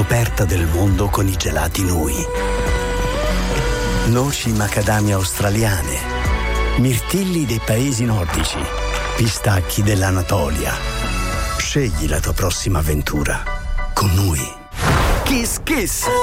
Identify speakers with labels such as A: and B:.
A: scoperta del mondo con i gelati Nui. Noci macadamia australiane, mirtilli dei paesi nordici, pistacchi dell'Anatolia. Scegli la tua prossima avventura con Nui. Kiss Kiss!